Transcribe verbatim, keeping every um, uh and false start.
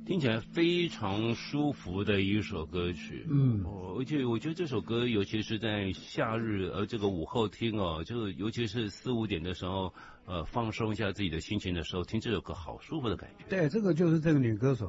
听起来非常舒服的一首歌曲。 嗯， 哦，而且我觉得这首歌，尤其是在夏日，呃，这个午后听哦，就尤其是四五点的时候，呃，放松一下自己的心情的时候，听这首歌好舒服的感觉。 对，这个就是这个女歌手